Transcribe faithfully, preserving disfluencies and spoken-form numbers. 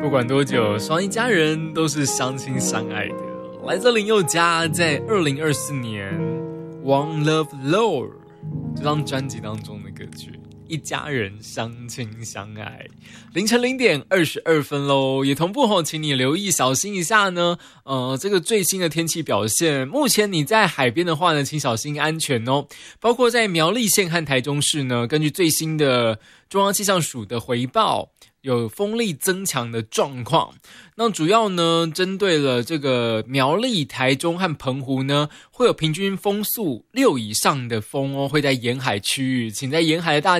不管多久，双一家人都是相亲相爱的。来自林宥嘉在二零二四年《One Love Lore》这张专辑当中的歌曲，一家人相亲相爱。凌晨零点二十二分咯，也同步后，请你留意小心一下呢。呃，这个最新的天气表现，目前你在海边的话呢，请小心安全哦。包括在苗栗县和台中市呢，根据最新的中央气象署的回报，有风力增强的状况。那主要呢，针对了这个苗栗、台中和澎湖呢，会有平均风速六以上的风哦，会在沿海区域，请在沿海的大